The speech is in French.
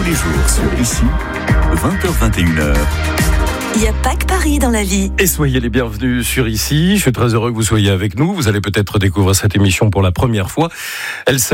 les jours sur Ici, 20h-21h. Il n'y a pas que Paris dans la vie. Et soyez les bienvenus sur Ici. Je suis très heureux que vous soyez avec nous. Vous allez peut-être découvrir cette émission pour la première fois. Elle